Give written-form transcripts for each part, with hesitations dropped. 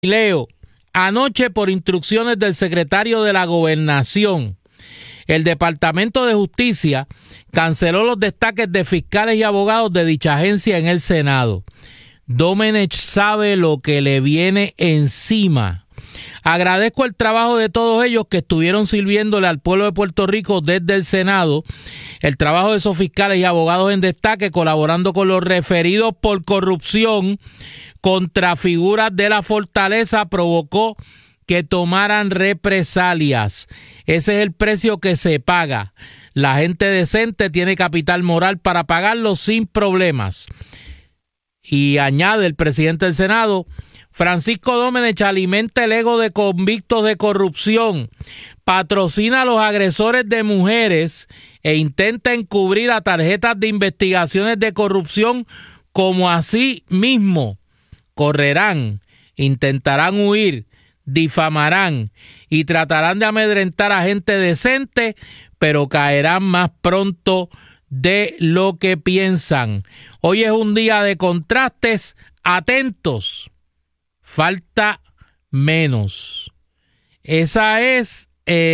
Leo, anoche por instrucciones del secretario de la Gobernación, el Departamento de Justicia canceló los destaques de fiscales y abogados de dicha agencia en el Senado. Domenech sabe lo que le viene encima. Agradezco el trabajo de todos ellos que estuvieron sirviéndole al pueblo de Puerto Rico desde el Senado. El trabajo de esos fiscales y abogados en destaque colaborando con los referidos por corrupción contra figuras de la fortaleza provocó que tomaran represalias. Ese es el precio que se paga. La gente decente tiene capital moral para pagarlo sin problemas. Y añade el presidente del Senado, Francisco Domenech alimenta el ego de convictos de corrupción, patrocina a los agresores de mujeres e intenta encubrir a tarjetas de investigaciones de corrupción como así mismo. Correrán, intentarán huir, difamarán y tratarán de amedrentar a gente decente, pero caerán más pronto de lo que piensan. Hoy es un día de contrastes, atentos, falta menos. Esa es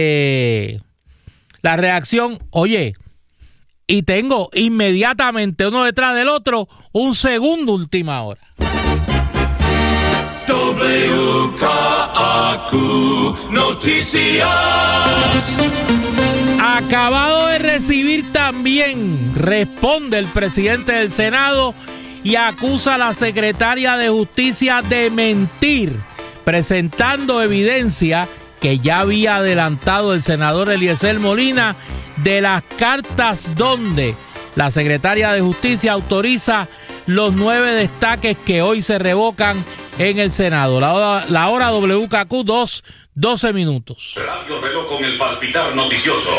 la reacción. Oye, y tengo inmediatamente uno detrás del otro un segundo última hora. WKAQ Noticias. Acabado de recibir también, responde el presidente del Senado y acusa a la secretaria de Justicia de mentir, presentando evidencia que ya había adelantado el senador Eliezer Molina de las cartas donde la secretaria de Justicia autoriza los 9 destaques que hoy se revocan en el Senado. La hora WKQ 12 minutos. Radio Reloj con el palpitar noticioso.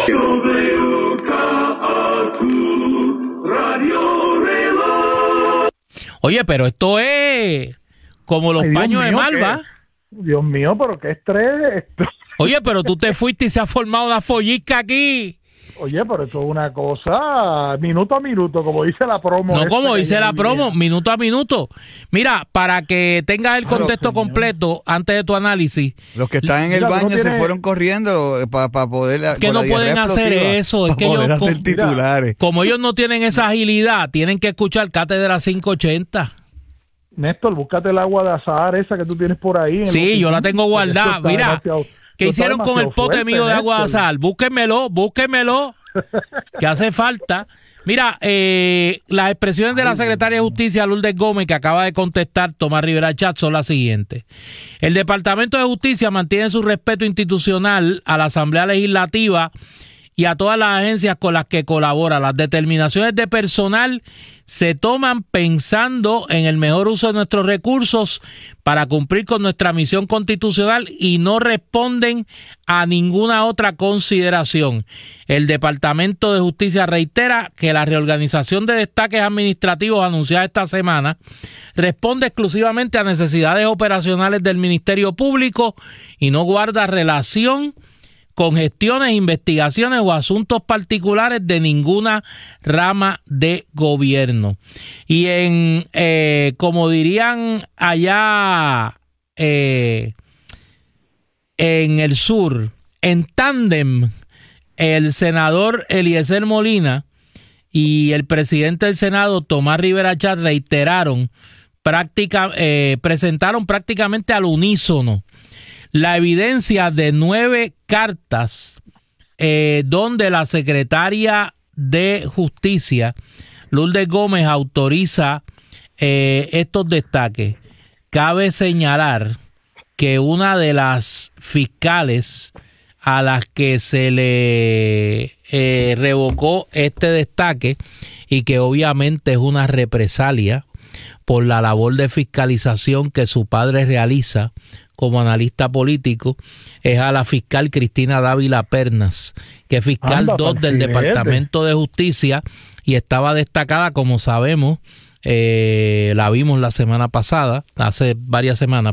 Radio Reloj. Oye, pero esto es como los paños de Malva. Dios mío, pero qué estrés esto. Oye, pero tú te fuiste y se ha formado una follisca aquí. Oye, pero esto es una cosa minuto a minuto, como dice la promo. No, como dice la promo, minuto a minuto. Mira, para que tengas el contexto completo antes de tu análisis. Los que están en el baño se fueron corriendo para poder... Que no pueden hacer eso. Es que ellos, hacer titulares. Como ellos no tienen esa agilidad, tienen que escuchar Cátedra 580. Néstor, búscate el agua de azahar esa que tú tienes por ahí. Sí, yo la tengo guardada. Mira, ¿qué hicieron con el pote mío de agua de azahar? Búsquenmelo, que hace falta. Mira, las expresiones de la secretaria de Justicia, Lourdes Gómez, que acaba de contestar Tomás Rivera Chat, son las siguientes. El Departamento de Justicia mantiene su respeto institucional a la Asamblea Legislativa y a todas las agencias con las que colabora. Las determinaciones de personal se toman pensando en el mejor uso de nuestros recursos para cumplir con nuestra misión constitucional y no responden a ninguna otra consideración. El Departamento de Justicia reitera que la reorganización de destaques administrativos anunciada esta semana responde exclusivamente a necesidades operacionales del Ministerio Público y no guarda relación con gestiones, investigaciones o asuntos particulares de ninguna rama de gobierno. Y como dirían allá en el sur, en tándem, el senador Eliezer Molina y el presidente del Senado, Tomás Rivera Chat, presentaron prácticamente al unísono la evidencia de 9 cartas donde la secretaria de Justicia, Lourdes Gómez, autoriza estos destaques. Cabe señalar que una de las fiscales a las que se le revocó este destaque y que obviamente es una represalia por la labor de fiscalización que su padre realiza como analista político, es a la fiscal Cristina Dávila Pernas, que es fiscal 2 del Departamento de Justicia y estaba destacada, como sabemos, la vimos la semana pasada, hace varias semanas,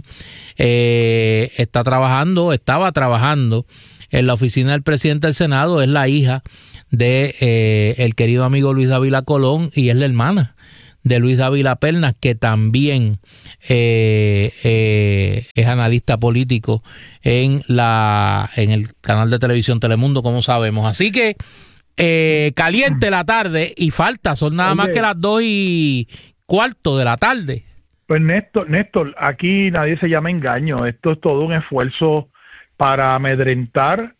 estaba trabajando en la oficina del presidente del Senado, es la hija de el querido amigo Luis Dávila Colón y es la hermana de Luis Dávila Pernas, que también es analista político en el canal de televisión Telemundo, como sabemos. Así que caliente la tarde y son nada más que las 2:15 de la tarde. Pues Néstor, aquí nadie se llama engaño. Esto es todo un esfuerzo para amedrentar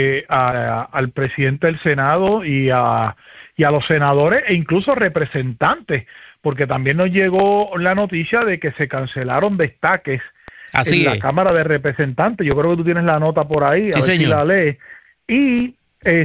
al presidente del Senado y a los senadores e incluso representantes, porque también nos llegó la noticia de que se cancelaron destaques en la Cámara de Representantes. Yo creo que tú tienes la nota por ahí, a ver si la lees. Y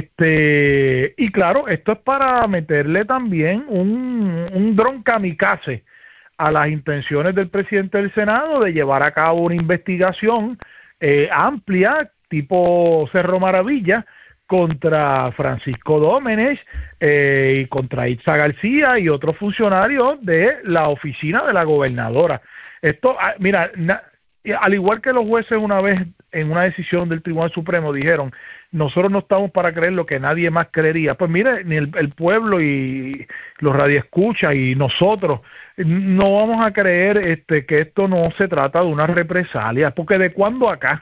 claro, esto es para meterle también un dron kamikaze a las intenciones del presidente del Senado de llevar a cabo una investigación amplia, tipo Cerro Maravilla, contra Francisco Dómenech y contra Itza García y otros funcionarios de la oficina de la gobernadora. Esto, mira, al igual que los jueces una vez en una decisión del Tribunal Supremo dijeron, nosotros no estamos para creer lo que nadie más creería. Pues mire, ni el pueblo y los radioescuchas y nosotros no vamos a creer que esto no se trata de una represalia, porque ¿de cuándo acá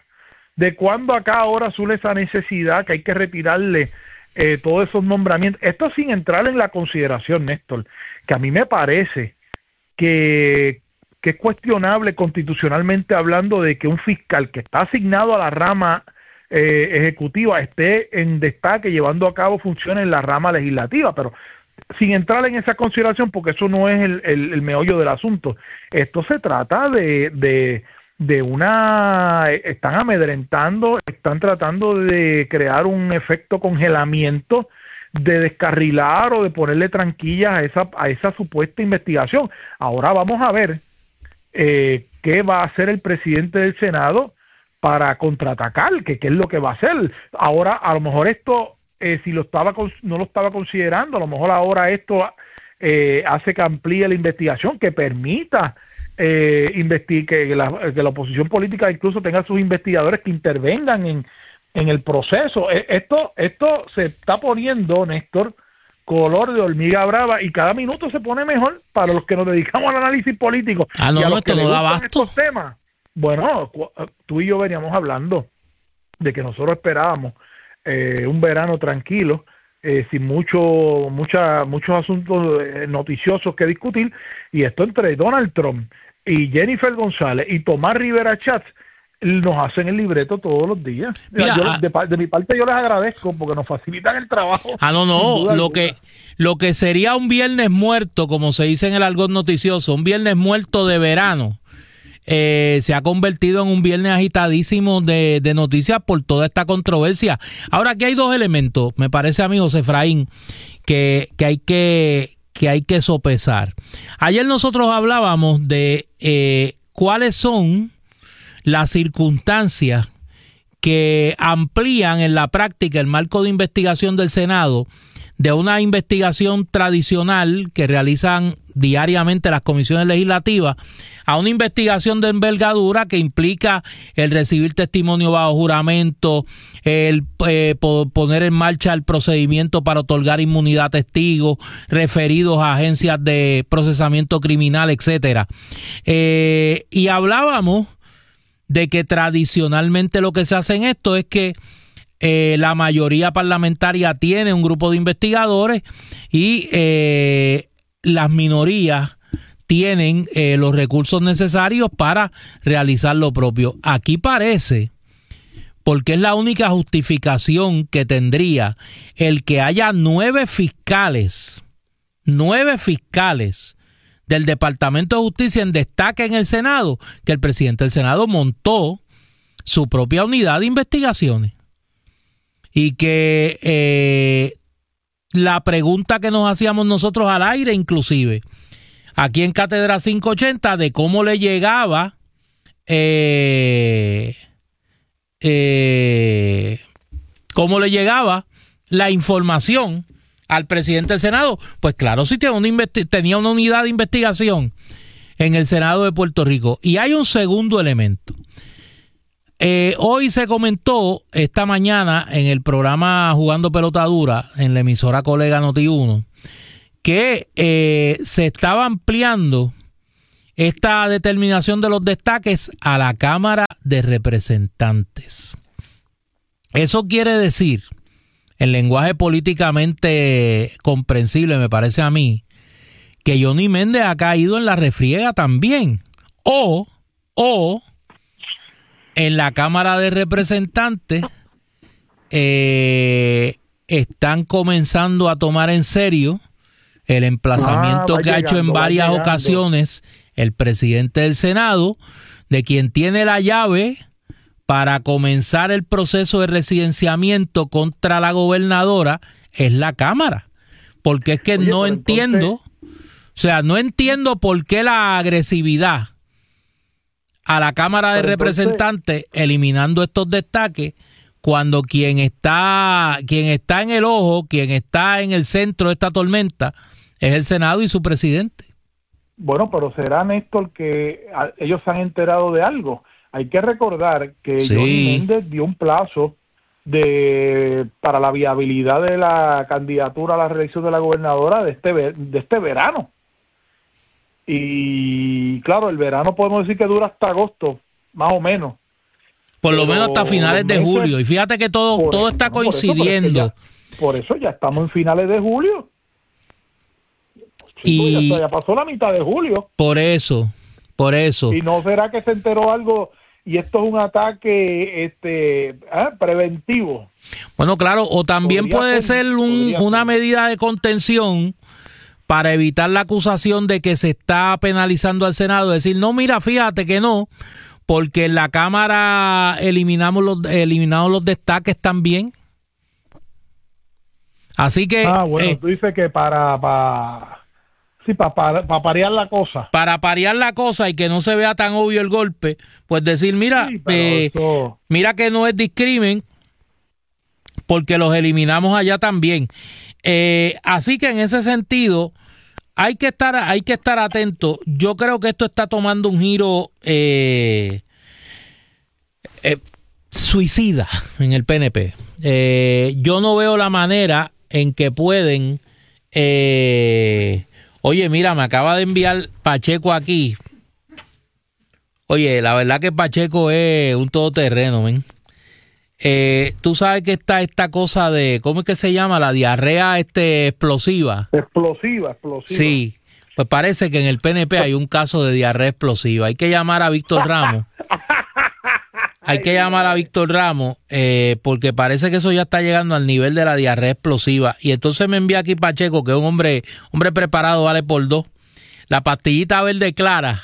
ahora surge esa necesidad que hay que retirarle todos esos nombramientos? Esto sin entrar en la consideración, Néstor, que a mí me parece que es cuestionable constitucionalmente hablando de que un fiscal que está asignado a la rama ejecutiva esté en destaque llevando a cabo funciones en la rama legislativa, pero sin entrar en esa consideración, porque eso no es el meollo del asunto. Esto se trata de están amedrentando, están tratando de crear un efecto congelamiento, de descarrilar o de ponerle tranquillas a esa supuesta investigación. Ahora vamos a ver qué va a hacer el presidente del Senado para contraatacar, qué es lo que va a hacer. Ahora, a lo mejor esto, si no lo estaba considerando, a lo mejor ahora esto hace que amplíe la investigación, que permita que la oposición política incluso tenga sus investigadores que intervengan en el proceso. Esto se está poniendo, Néstor, color de hormiga brava, y cada minuto se pone mejor para los que nos dedicamos al análisis político. Y a los que les gustan estos temas. Bueno, tú y yo veníamos hablando de que nosotros esperábamos un verano tranquilo, sin muchos asuntos noticiosos que discutir, y esto entre Donald Trump y Jennifer González y Tomás Rivera Chats nos hacen el libreto todos los días. Mira, de mi parte yo les agradezco porque nos facilitan el trabajo. Lo que sería un viernes muerto, como se dice en el argot noticioso, un viernes muerto de verano, se ha convertido en un viernes agitadísimo de noticias por toda esta controversia. Ahora, aquí hay dos elementos, me parece a mí, José Efraín, que hay que sopesar. Ayer nosotros hablábamos de cuáles son las circunstancias que amplían en la práctica el marco de investigación del Senado de una investigación tradicional que realizan diariamente las comisiones legislativas a una investigación de envergadura que implica el recibir testimonio bajo juramento, el poner en marcha el procedimiento para otorgar inmunidad a testigos referidos a agencias de procesamiento criminal, etcétera. Y hablábamos de que tradicionalmente lo que se hace en esto es que la mayoría parlamentaria tiene un grupo de investigadores y las minorías tienen los recursos necesarios para realizar lo propio. Aquí parece, porque es la única justificación que tendría el que haya 9 fiscales del Departamento de Justicia en destaque en el Senado, que el presidente del Senado montó su propia unidad de investigaciones. Y que la pregunta que nos hacíamos nosotros al aire, inclusive, aquí en Cátedra 580, de cómo le llegaba la información al presidente del Senado, pues claro, sí tenía una unidad de investigación en el Senado de Puerto Rico. Y hay un segundo elemento. Hoy se comentó esta mañana en el programa Jugando Pelota Dura, en la emisora colega Noti1, que se estaba ampliando esta determinación de los destaques a la Cámara de Representantes. Eso quiere decir, en lenguaje políticamente comprensible, me parece a mí, que Johnny Méndez ha caído en la refriega también. O en la Cámara de Representantes están comenzando a tomar en serio el emplazamiento que ha hecho en varias ocasiones el presidente del Senado, de quien tiene la llave para comenzar el proceso de residenciamiento contra la gobernadora, es la Cámara. Porque es que no entiendo, no entiendo por qué la agresividad a la Cámara de Representantes eliminando estos destaques, cuando quien está en el ojo, quien está en el centro de esta tormenta, es el Senado y su presidente. Bueno, pero será, Néstor, que ellos se han enterado de algo. Hay que recordar que Johnny Méndez dio un plazo para la viabilidad de la candidatura a la reelección de la gobernadora de este verano. Y claro, el verano podemos decir que dura hasta agosto, más o menos. Por lo menos hasta finales de julio. Y fíjate que todo está coincidiendo. Por eso ya estamos en finales de julio. Y ya pasó la mitad de julio. Por eso. ¿Y no será que se enteró algo y esto es un ataque preventivo? Bueno, claro, o también puede ser una medida de contención para evitar la acusación de que se está penalizando al Senado. Decir, no, mira, fíjate que no, porque en la Cámara eliminamos los destaques también. Así que... tú dices que para parear la cosa. Para parear la cosa y que no se vea tan obvio el golpe, pues decir, mira, mira que no es discrimen, porque los eliminamos allá también. Así que en ese sentido hay que estar atento. Yo creo que esto está tomando un giro suicida en el PNP. Yo no veo la manera en que pueden... Oye, mira, me acaba de enviar Pacheco aquí. Oye, la verdad que Pacheco es un todoterreno, ¿ven? Tú sabes que está esta cosa de, ¿cómo es que se llama? La diarrea explosiva. Explosiva. Sí, pues parece que en el PNP hay un caso de diarrea explosiva. Hay que llamar a Víctor Ramos. Porque parece que eso ya está llegando al nivel de la diarrea explosiva. Y entonces me envía aquí Pacheco, que es un hombre preparado, vale por dos. La pastillita verde clara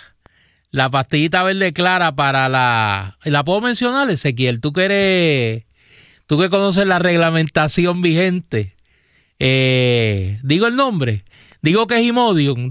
para ¿la puedo mencionar, Ezequiel? Tú que conoces la reglamentación vigente. Digo el nombre. Digo que es Imodium.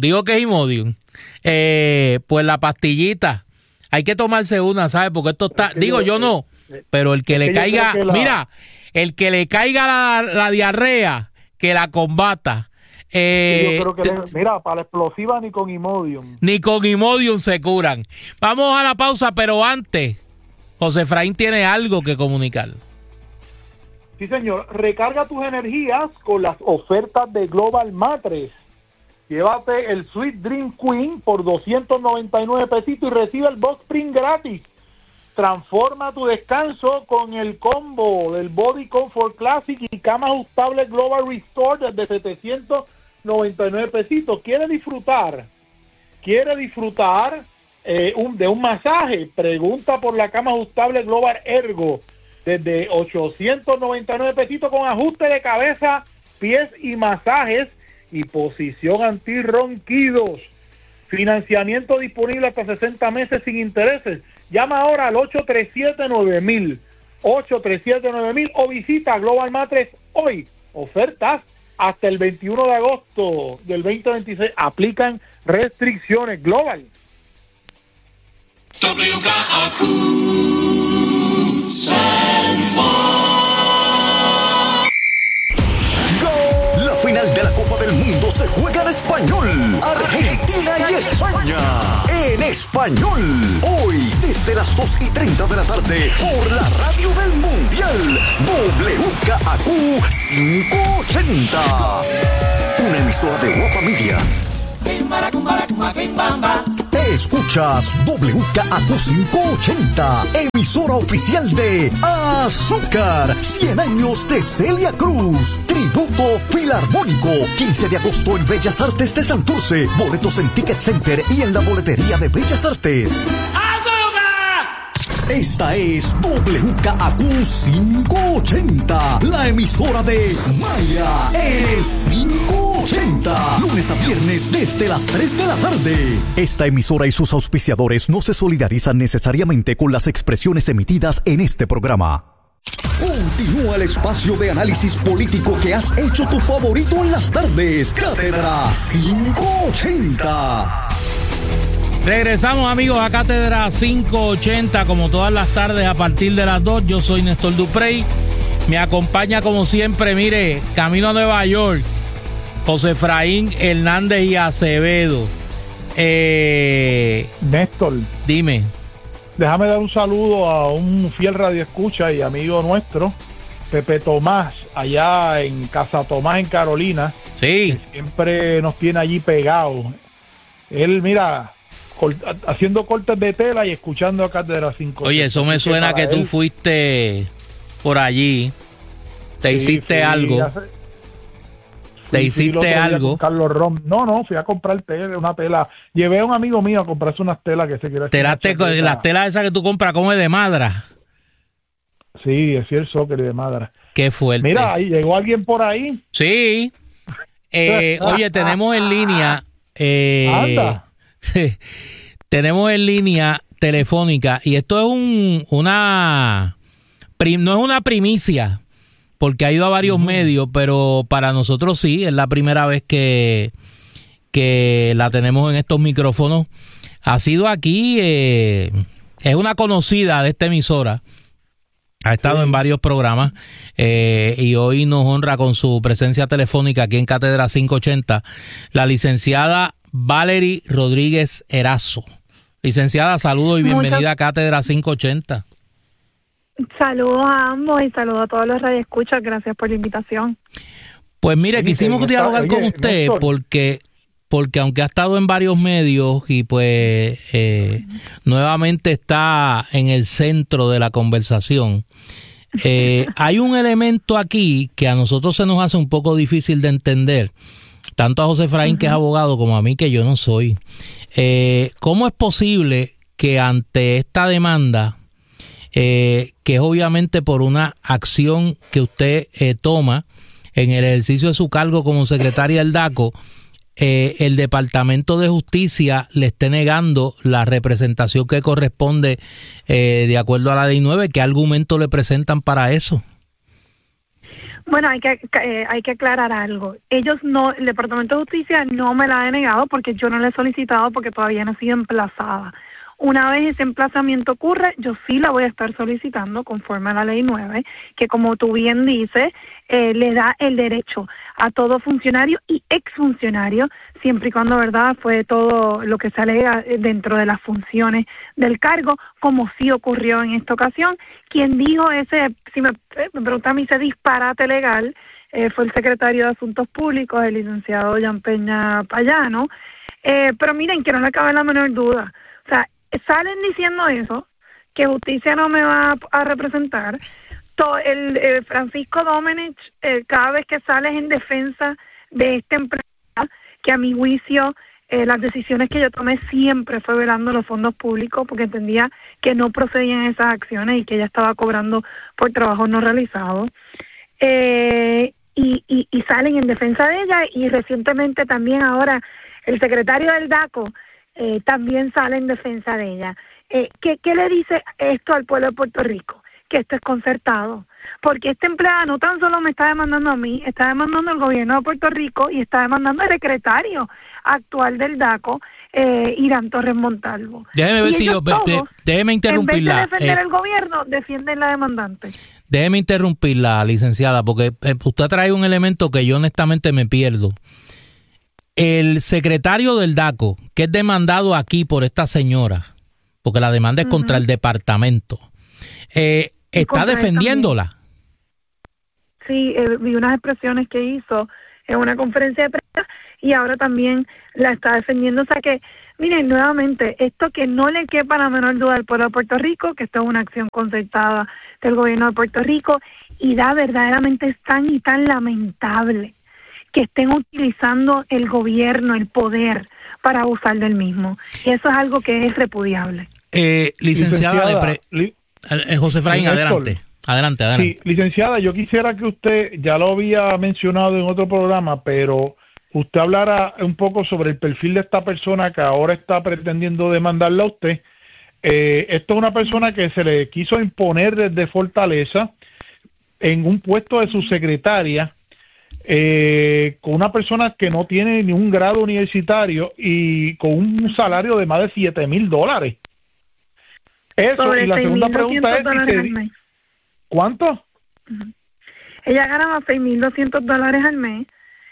Pues la pastillita. Hay que tomarse una, ¿sabes? Porque esto está... yo no. Pero el que le caiga... Mira, el que le caiga la diarrea, que la combata. Yo creo que mira, para la explosiva ni con Imodium. Ni con Imodium se curan. Vamos a la pausa, pero antes, José Efraín tiene algo que comunicar. Sí, señor. Recarga tus energías con las ofertas de Global Mattress. Llévate el Sweet Dream Queen por $299 pesitos y recibe el Box Spring gratis. Transforma tu descanso con el combo del Body Comfort Classic y cama ajustable Global Restore desde $799 pesitos. ¿Quiere disfrutar de un masaje? Pregunta por la cama ajustable Global Ergo desde $899 pesitos con ajuste de cabeza, pies y masajes y posición antirronquidos. Financiamiento disponible hasta 60 meses sin intereses. Llama ahora al 837-9000 o visita Global Mattress hoy. Ofertas hasta el 21 de agosto del 2026. Aplican restricciones. Global. La final de la Copa del Mundo se juega en español. Argentina y España. En español. Hoy, desde las 2:30 de la tarde, por la radio del Mundial. WKAQ 580. una emisora de Guapa Media. Escuchas WKAQ 580, emisora oficial de Azúcar, 100 años de Celia Cruz, tributo filarmónico, 15 de agosto en Bellas Artes de Santurce, boletos en Ticket Center y en la boletería de Bellas Artes. Esta es WKAQ 580, la emisora de Maya, el 580, lunes a viernes desde las 3 de la tarde. Esta emisora y sus auspiciadores no se solidarizan necesariamente con las expresiones emitidas en este programa. Continúa el espacio de análisis político que has hecho tu favorito en las tardes. Cátedra 580. Regresamos, amigos, a Cátedra 580, como todas las tardes a partir de las 2. Yo soy Néstor Duprey. Me acompaña, como siempre, mire, camino a Nueva York, José Efraín Hernández y Acevedo. Néstor, Dime. déjame dar un saludo a un fiel radioescucha y amigo nuestro, Pepe Tomás, allá en Casa Tomás, en Carolina. Sí. Que siempre nos tiene allí pegados. Él, mira, haciendo cortes de tela y escuchando a Cátedra 5. Oye, eso me suena que tú fuiste por allí, te hiciste algo. Te hiciste algo. Carlos Rom. No, fui a comprar tela, una tela. Llevé a un amigo mío a comprarse unas telas que se quiere hacer. Las telas esas que tú compras, ¿cómo es de madra? Sí, es el soccer de madra. Qué fuerte. Mira, ahí llegó alguien por ahí. Sí. Oye, tenemos en línea. Anda. Tenemos en línea telefónica, y esto es no es una primicia, porque ha ido a varios medios, pero para nosotros sí, es la primera vez que la tenemos en estos micrófonos. Ha sido aquí, es una conocida de esta emisora, ha estado en varios programas, y hoy nos honra con su presencia telefónica aquí en Cátedra 580, la licenciada Valery Rodríguez Erazo. Licenciada, saludos y bienvenida a Cátedra 580. Saludos a ambos y saludos a todos los radioescuchas. Gracias por la invitación. Pues mire, quisimos dialogar con usted porque aunque ha estado en varios medios y pues nuevamente está en el centro de la conversación, hay un elemento aquí que a nosotros se nos hace un poco difícil de entender, tanto a José Efraín, que es abogado, como a mí, que yo no soy. ¿Cómo es posible que ante esta demanda, que es obviamente por una acción que usted toma en el ejercicio de su cargo como secretaria del DACO, el Departamento de Justicia le esté negando la representación que corresponde de acuerdo a la Ley 9? ¿Qué argumento le presentan para eso? Bueno, hay que aclarar algo. El Departamento de Justicia no me la ha denegado porque yo no la he solicitado, porque todavía no ha sido emplazada. Una vez ese emplazamiento ocurre, yo sí la voy a estar solicitando conforme a la Ley 9, que como tú bien dices, le da el derecho a todo funcionario y exfuncionario, siempre y cuando, ¿verdad?, fue todo lo que se alega dentro de las funciones del cargo, como sí ocurrió en esta ocasión. Quien dijo si me pregunta a mí, ese disparate legal, fue el secretario de Asuntos Públicos, el licenciado Jan Peña Payano. Pero miren, que no le cabe la menor duda. O sea, salen diciendo eso, que justicia no me va a representar. El Francisco Domenech, cada vez que sales en defensa de esta empresa, que a mi juicio las decisiones que yo tomé siempre fue velando los fondos públicos, porque entendía que no procedían esas acciones y que ella estaba cobrando por trabajo no realizado, y salen en defensa de ella. Y recientemente también ahora el secretario del DACO también sale en defensa de ella. ¿Qué le dice esto al pueblo de Puerto Rico? Que esto es concertado, porque esta empleada no tan solo me está demandando a mí, está demandando al gobierno de Puerto Rico y está demandando al secretario actual del DACO, Irán Torres Montalvo. Déjeme ver si déjeme interrumpirla. En vez de defender al gobierno, defienden la demandante. Déjeme interrumpirla, licenciada, porque usted trae un elemento que yo honestamente me pierdo. El secretario del DACO, que es demandado aquí por esta señora, porque la demanda es contra el departamento, ¿está defendiéndola? Sí, vi unas expresiones que hizo en una conferencia de prensa Fortaleza y ahora también la está defendiendo. O sea que, miren, nuevamente, esto que no le quepa la menor duda al pueblo de Puerto Rico, que esto es una acción concertada del gobierno de Puerto Rico, y verdaderamente es tan y tan lamentable que estén utilizando el gobierno, el poder, para abusar del mismo. Y eso es algo que es repudiable. Licenciada José Efraín, adelante. Sí, licenciada, yo quisiera que usted, ya lo había mencionado en otro programa, pero usted hablara un poco sobre el perfil de esta persona que ahora está pretendiendo demandarla a usted. Esto es una persona que se le quiso imponer desde Fortaleza en un puesto de subsecretaria, con una persona que no tiene ni un grado universitario y con un salario de más de $7,000. Eso, sobre y la segunda pregunta es, ¿cuánto? Ella ganaba $6,200 al mes,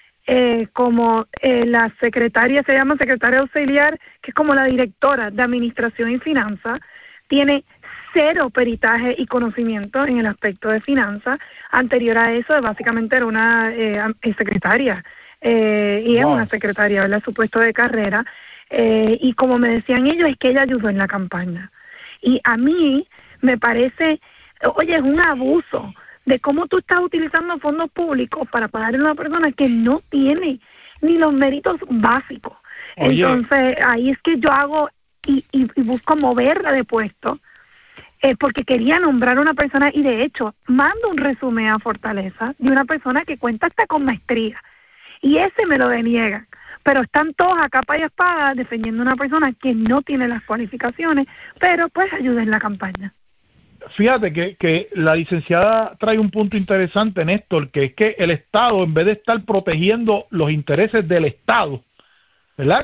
como la secretaria, se llama secretaria auxiliar, que es como la directora de Administración y Finanzas, tiene 0 peritaje y conocimiento en el aspecto de finanzas. Anterior a eso, básicamente era una secretaria, y es una secretaria, ¿verdad? Su puesto de carrera, y como me decían ellos, es que ella ayudó en la campaña. Y a mí me parece, oye, es un abuso de cómo tú estás utilizando fondos públicos para pagarle a una persona que no tiene ni los méritos básicos. Oye. Entonces, ahí es que yo hago y busco moverla de puesto, porque quería nombrar a una persona, y de hecho, mando un resumen a Fortaleza de una persona que cuenta hasta con maestría, y ese me lo deniegan. Pero están todos a capa y espada defendiendo a una persona que no tiene las cualificaciones, pero pues ayuda en la campaña. Fíjate que la licenciada trae un punto interesante, Néstor, que es que el Estado, en vez de estar protegiendo los intereses del Estado, ¿verdad?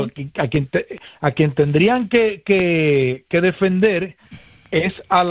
A quien tendrían que defender es a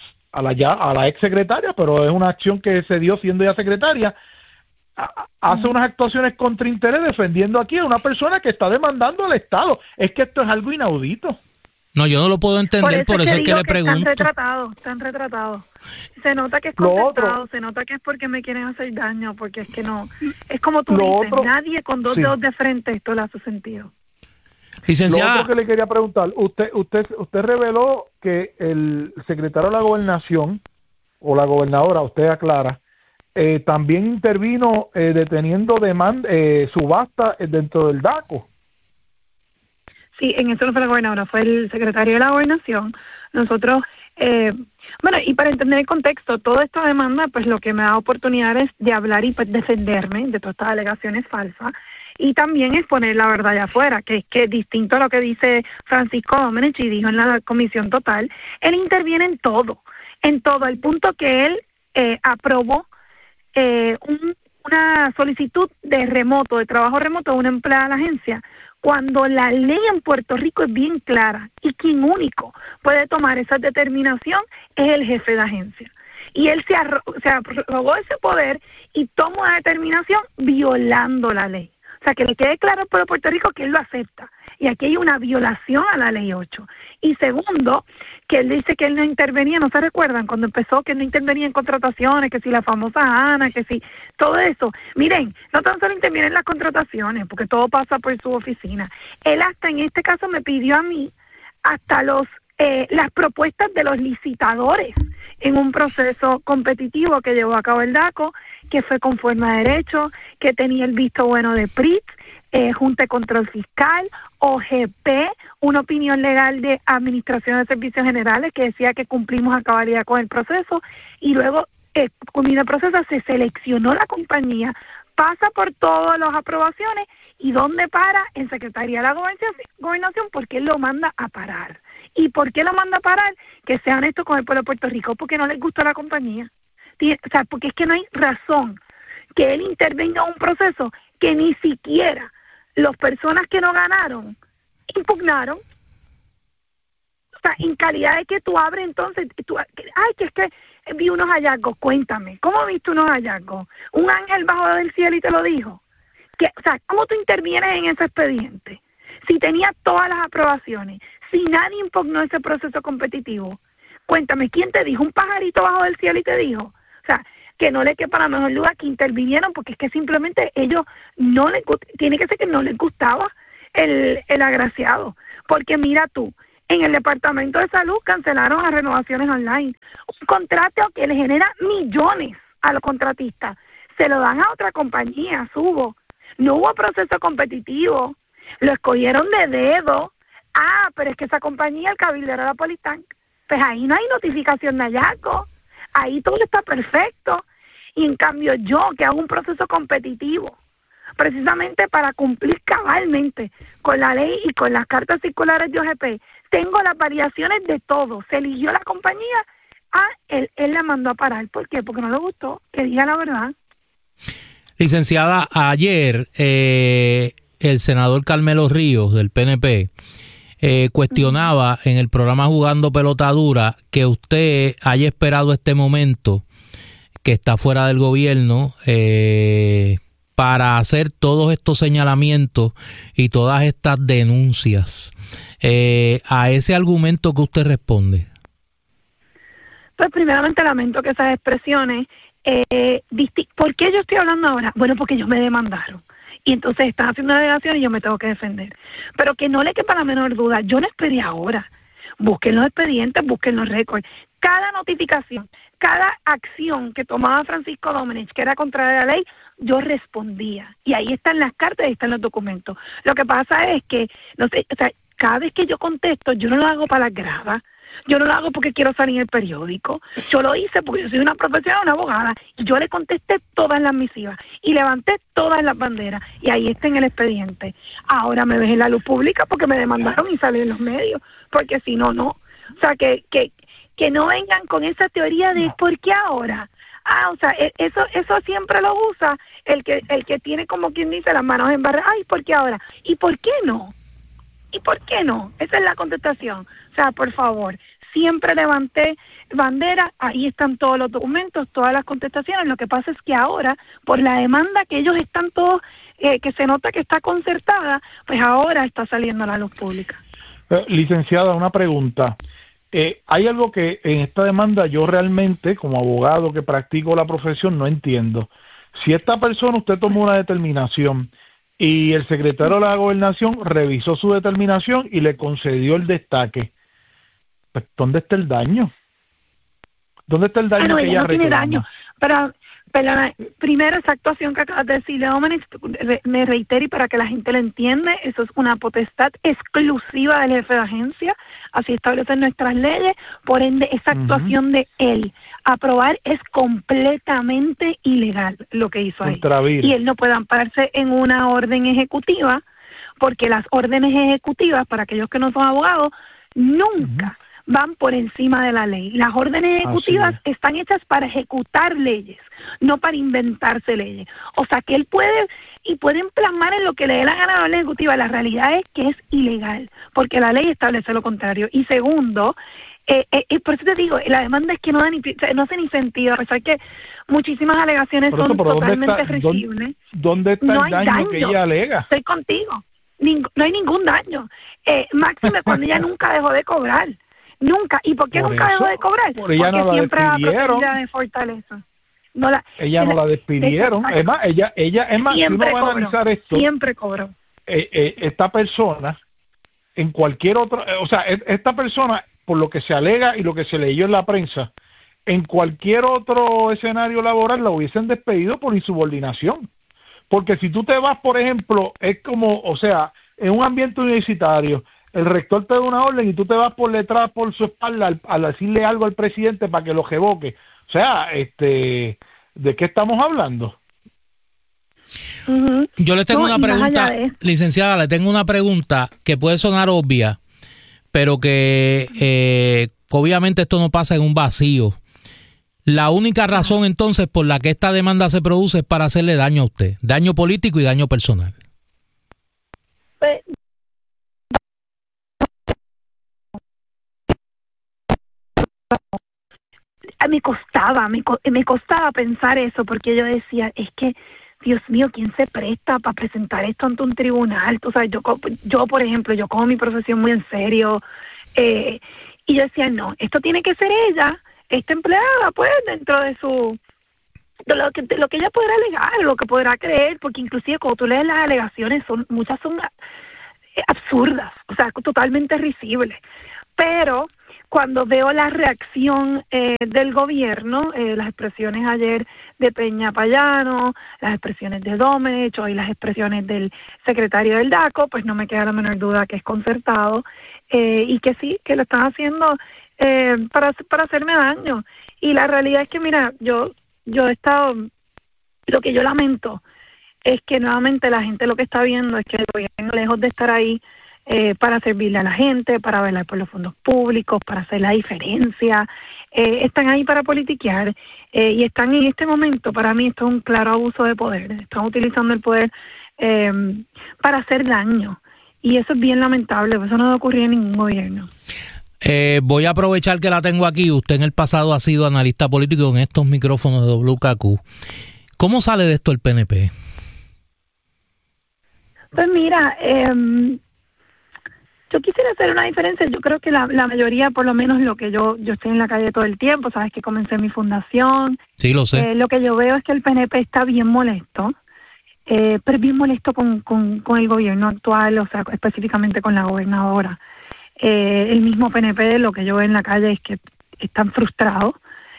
la ex secretaria, pero es una acción que se dio siendo ya secretaria. Hace unas actuaciones contra interés defendiendo aquí a una persona que está demandando al Estado. Es que esto es algo inaudito. No, yo no lo puedo entender, por eso es que le pregunto. Están retratados. Se nota que es contestado, se nota que es porque me quieren hacer daño, porque es que no. Es como tú dices, nadie con dos dedos de frente esto le hace sentido. Licenciada. Lo otro que le quería preguntar, usted reveló que el secretario de la Gobernación, o la gobernadora, usted aclara, también intervino deteniendo subasta dentro del DACO. Sí, en eso no fue la gobernadora, fue el secretario de la Gobernación. Nosotros, bueno, y para entender el contexto, toda esta demanda, pues lo que me da oportunidad es de hablar y pues defenderme de todas estas alegaciones falsas, y también es poner la verdad allá afuera, que es que distinto a lo que dice Francisco Domenici dijo en la comisión total, él interviene en todo, al punto que él aprobó una solicitud de trabajo remoto de una empleada de la agencia, cuando la ley en Puerto Rico es bien clara y quien único puede tomar esa determinación es el jefe de agencia. Y él se arrogó ese poder y tomó una determinación violando la ley. O sea, que le quede claro al pueblo de Puerto Rico que él lo acepta. Y aquí hay una violación a la ley 8. Y segundo, que él dice que él no intervenía, ¿no se recuerdan? Cuando empezó que no intervenía en contrataciones, que si la famosa Ana, que si todo eso. Miren, no tan solo interviene en las contrataciones, porque todo pasa por su oficina. Él hasta en este caso me pidió a mí hasta las propuestas de los licitadores en un proceso competitivo que llevó a cabo el DACO, que fue conforme a derecho, que tenía el visto bueno de PRIT, Junta de Control Fiscal, OGP, una opinión legal de Administración de Servicios Generales que decía que cumplimos a cabalidad con el proceso, y luego, culminó el proceso, se seleccionó la compañía, pasa por todas las aprobaciones, y ¿dónde para? En Secretaría de la Gobernación, porque él lo manda a parar. ¿Y por qué lo manda a parar? Que sea honesto con el pueblo de Puerto Rico, porque no les gustó la compañía. O sea, porque es que no hay razón que él intervenga en un proceso que ni siquiera las personas que no ganaron impugnaron. O sea, en calidad de que tú abres entonces, que es que vi unos hallazgos. Cuéntame, ¿cómo viste unos hallazgos? ¿Un ángel bajó del cielo y te lo dijo? O sea, ¿cómo tú intervienes en ese expediente? Si tenía todas las aprobaciones, si nadie impugnó ese proceso competitivo, cuéntame, ¿quién te dijo? ¿Un pajarito bajo del cielo y te dijo? O sea, que no le quepa la menor duda que intervinieron, porque es que simplemente ellos no les, tiene que ser que no les gustaba el agraciado, porque mira tú, en el Departamento de Salud cancelaron las renovaciones online, un contrato que le genera millones a los contratistas, se lo dan a otra compañía, no hubo proceso competitivo, lo escogieron de dedo, pero es que esa compañía, el cabildero era Politán, pues ahí no hay notificación de hallazgo, ahí todo está perfecto, y en cambio yo, que hago un proceso competitivo, precisamente para cumplir cabalmente con la ley y con las cartas circulares de OGP, tengo las variaciones de todo, se eligió la compañía, él la mandó a parar, ¿por qué? Porque no le gustó, que diga la verdad. Licenciada, ayer el senador Carmelo Ríos del PNP cuestionaba en el programa Jugando Pelota Dura que usted haya esperado este momento que está fuera del gobierno para hacer todos estos señalamientos y todas estas denuncias. A ese argumento que usted responde. Pues primeramente lamento que esas expresiones, ¿por qué yo estoy hablando ahora? Bueno, porque ellos me demandaron. Y entonces están haciendo una alegación y yo me tengo que defender. Pero que no le quepa la menor duda, yo no esperé ahora. Busquen los expedientes, busquen los récords. Cada notificación, cada acción que tomaba Francisco Domenech, que era contraria a la ley, yo respondía. Y ahí están las cartas, ahí están los documentos. Lo que pasa es que, no sé, o sea, cada vez que yo contesto, yo no lo hago para las gradas. Yo no lo hago porque quiero salir en el periódico. Yo lo hice porque yo soy una profesional, una abogada, y yo le contesté todas las misivas y levanté todas las banderas y ahí está en el expediente. Ahora me ves en la luz pública porque me demandaron y salí en los medios, porque si no, no. O sea, que no vengan con esa teoría de ¿por qué ahora? O sea, eso siempre lo usa el que tiene, como quien dice, las manos en barra. Ay, ¿por qué ahora? ¿Y por qué no? ¿Y por qué no? Esa es la contestación. O sea, por favor, siempre levanté bandera, ahí están todos los documentos, todas las contestaciones. Lo que pasa es que ahora, por la demanda que ellos están todos, que se nota que está concertada, pues ahora está saliendo a la luz pública. Licenciada, una pregunta. Hay algo que en esta demanda yo realmente, como abogado que practico la profesión, no entiendo. Si esta persona, usted tomó una determinación y el secretario de la Gobernación revisó su determinación y le concedió el destaque, pues, ¿dónde está el daño? ¿Dónde está el daño que ella no tiene reclama? daño. Pero, perdona, primero esa actuación que acabas de decir, Domenech, me reitero y para que la gente lo entienda, eso es una potestad exclusiva del jefe de agencia, así establecen nuestras leyes, por ende esa actuación de él aprobar es completamente ilegal lo que hizo ahí. Y él no puede ampararse en una orden ejecutiva, porque las órdenes ejecutivas, para aquellos que no son abogados, nunca van por encima de la ley. Las órdenes ejecutivas están hechas para ejecutar leyes, no para inventarse leyes. O sea que él puede plasmar en lo que le dé la gana a la orden ejecutiva. La realidad es que es ilegal, porque la ley establece lo contrario. Y segundo, por eso te digo, la demanda es que no hace ni sentido, a pesar que muchísimas alegaciones son totalmente recibles. ¿Dónde está el daño que ella alega? Estoy contigo. No hay ningún daño. Máxime cuando ella nunca dejó de cobrar. Nunca. ¿Y por qué nunca dejó de cobrar? Porque no siempre la despidieron. De Fortaleza. Ella no la despidieron. Es más, si uno va a analizar esto, siempre cobró. Esta persona, en cualquier otro, o sea, esta persona, por lo que se alega y lo que se leyó en la prensa, en cualquier otro escenario laboral la hubiesen despedido por insubordinación. Porque si tú te vas, por ejemplo, es como, o sea, en un ambiente universitario, el rector te da una orden y tú te vas por detrás, por su espalda, al decirle algo al presidente para que lo revoque. O sea, ¿de qué estamos hablando? Yo le tengo una pregunta, licenciada, le tengo una pregunta que puede sonar obvia, pero que obviamente esto no pasa en un vacío. La única razón entonces por la que esta demanda se produce es para hacerle daño a usted, daño político y daño personal. Me costaba pensar eso, porque yo decía, es que, Dios mío, ¿quién se presta para presentar esto ante un tribunal? Tú sabes, yo por ejemplo, yo cojo mi profesión muy en serio, y yo decía, no, esto tiene que ser ella, esta empleada, pues, dentro de su de lo que ella podrá alegar, lo que podrá creer, porque inclusive cuando tú lees las alegaciones, muchas son absurdas, o sea, totalmente risibles. Pero cuando veo la reacción del gobierno, las expresiones ayer de Peña Payano, las expresiones de Domenech y las expresiones del secretario del DACO, pues no me queda la menor duda que es concertado y que sí, que lo están haciendo para hacerme daño. Y la realidad es que, mira, yo he estado, lo que yo lamento es que nuevamente la gente lo que está viendo es que el gobierno, lejos de estar ahí para servirle a la gente, para velar por los fondos públicos, para hacer la diferencia, están ahí para politiquear y están en este momento, para mí esto es un claro abuso de poder, están utilizando el poder para hacer daño y eso es bien lamentable, eso no debe ocurrir en ningún gobierno. Voy a aprovechar que la tengo aquí. Usted en el pasado ha sido analista político en estos micrófonos de WKQ. ¿Cómo sale de esto el PNP? Pues mira, yo quisiera hacer una diferencia. Yo creo que la mayoría, por lo menos lo que yo estoy en la calle todo el tiempo, sabes que comencé mi fundación. Sí, lo sé. Lo que yo veo es que el PNP está bien molesto, pero bien molesto con el gobierno actual, o sea, específicamente con la gobernadora. El mismo PNP, lo que yo veo en la calle es que están frustrados.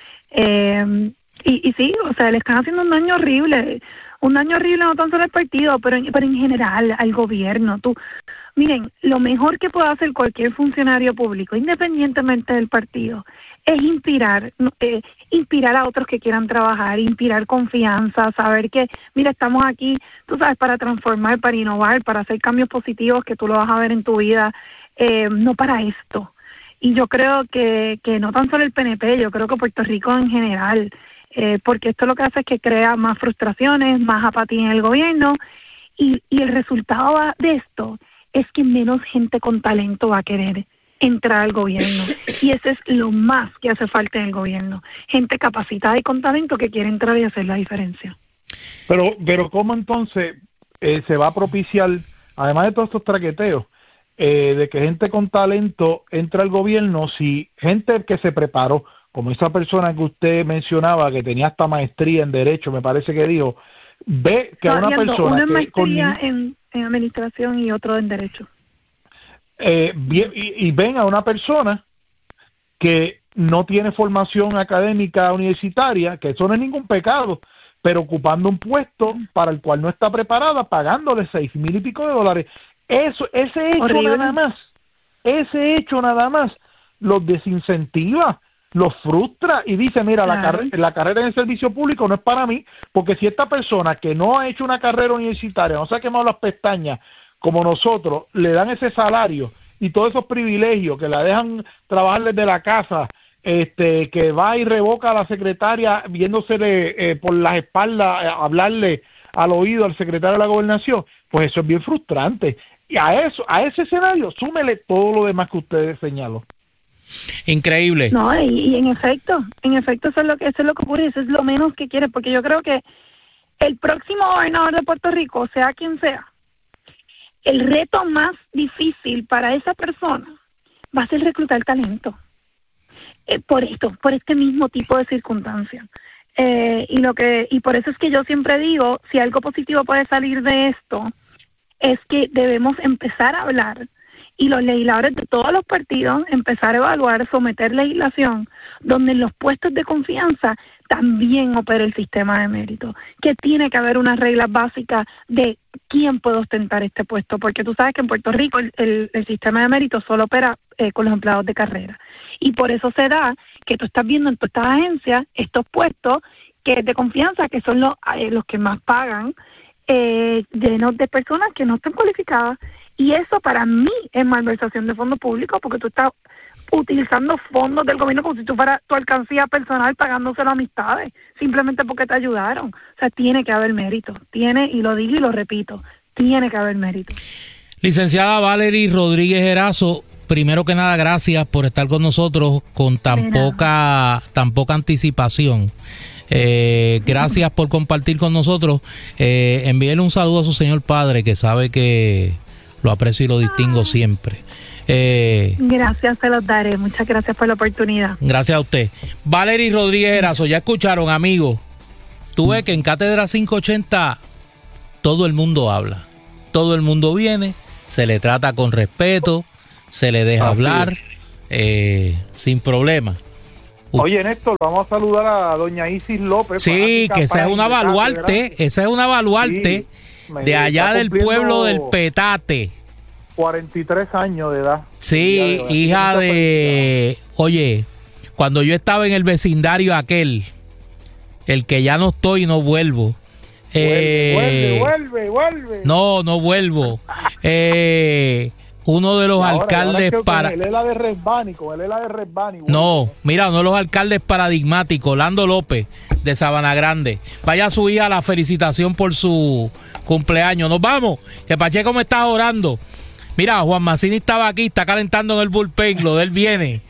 Y sí, o sea, le están haciendo un daño horrible no tan solo al partido, pero en general al gobierno. Miren, lo mejor que puede hacer cualquier funcionario público, independientemente del partido, es inspirar a otros que quieran trabajar, inspirar confianza, saber que, mira, estamos aquí, tú sabes, para transformar, para innovar, para hacer cambios positivos que tú lo vas a ver en tu vida, no para esto. Y yo creo que no tan solo el PNP, yo creo que Puerto Rico en general, porque esto lo que hace es que crea más frustraciones, más apatía en el gobierno, y el resultado de esto es que menos gente con talento va a querer entrar al gobierno. Y eso es lo más que hace falta en el gobierno. Gente capacitada y con talento que quiere entrar y hacer la diferencia. Pero ¿cómo entonces se va a propiciar, además de todos estos traqueteos, de que gente con talento entra al gobierno, si gente que se preparó, como esa persona que usted mencionaba, que tenía hasta maestría en Derecho, me parece que dijo, ve que una persona... Una maestría en Administración y otro en Derecho. Y ven a una persona que no tiene formación académica universitaria, que eso no es ningún pecado, pero ocupando un puesto para el cual no está preparada, pagándole $6,000 y pico de dólares. Ese hecho nada más los desincentiva, los frustra y dice, mira, claro, la carrera en el servicio público no es para mí, porque si esta persona que no ha hecho una carrera universitaria, no se ha quemado las pestañas como nosotros, le dan ese salario y todos esos privilegios, que la dejan trabajar desde la casa, que va y revoca a la secretaria viéndosele por las espaldas, hablarle al oído al secretario de la Gobernación, pues eso es bien frustrante. Y a ese escenario, súmele todo lo demás que usted señaló. Increíble. No, y en efecto eso es lo que ocurre, eso es lo menos que quiere, porque yo creo que el próximo gobernador de Puerto Rico, sea quien sea, el reto más difícil para esa persona va a ser reclutar talento. Por este mismo tipo de circunstancias. Y por eso es que yo siempre digo, si algo positivo puede salir de esto, es que debemos empezar a hablar y los legisladores de todos los partidos empezar a evaluar, someter legislación donde en los puestos de confianza también opera el sistema de mérito, que tiene que haber unas reglas básicas de quién puede ostentar este puesto, porque tú sabes que en Puerto Rico el sistema de mérito solo opera con los empleados de carrera, y por eso se da que tú estás viendo en todas estas agencias estos puestos que de confianza, que son los que más pagan, llenos de personas que no están cualificadas. Y eso para mí es malversación de fondos públicos, porque tú estás utilizando fondos del gobierno como si tú fueras tu alcancía personal pagándoselo a amistades, simplemente porque te ayudaron. O sea, tiene que haber mérito, y lo digo y lo repito, tiene que haber mérito. Licenciada Valery Rodríguez Erazo, primero que nada, gracias por estar con nosotros con tan poca anticipación. Gracias por compartir con nosotros. Envíele un saludo a su señor padre, que sabe que lo aprecio y lo distingo siempre. Gracias, se los daré. Muchas gracias por la oportunidad. Gracias a usted. Valery Rodríguez Erazo, ya escucharon, amigos. tú ves que en Cátedra 580 todo el mundo habla, todo el mundo viene, se le trata con respeto, se le deja hablar sin problema. Oye, Néstor, vamos a saludar a doña Isis López. Sí, que esa es una baluarte, sí, de allá del pueblo del Petate. 43 años de edad. Sí, hija de... Oye, cuando yo estaba en el vecindario aquel, el que ya no estoy y no vuelvo. Vuelve. No vuelvo. Uno de los alcaldes para... Con el ELA de Resbani. No, mira, uno de los alcaldes paradigmáticos, Lando López, de Sabana Grande. Vaya a su hija la felicitación por su cumpleaños. Nos vamos, que Pacheco me está orando. Mira, Juan Mazzini estaba aquí, está calentando en el bullpen, lo de él viene.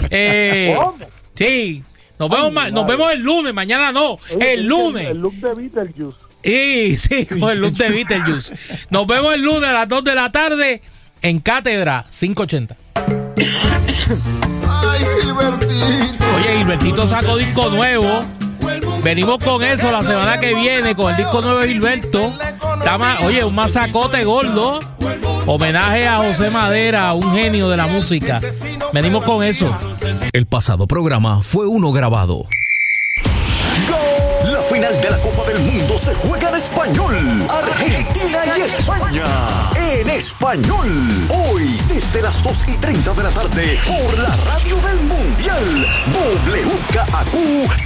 Sí, nos vemos el lunes, mañana no, el lunes. El look de Beetlejuice. Sí, con el look de Beetlejuice. Nos vemos el lunes a las 2 de la tarde en Cátedra 580. Ay, Gilbertito. Oye, Gilbertito sacó disco nuevo. Venimos con eso la semana que viene, con el disco nuevo de Gilberto. Oye, un masacote gordo. Homenaje a José Madera, un genio de la música. Venimos con eso. El pasado programa fue uno grabado. La final de la Copa del Mundo se juega en español. Argentina y España. En español. Hoy, desde las 2:30 de la tarde, por la radio del Mundial. WKAQ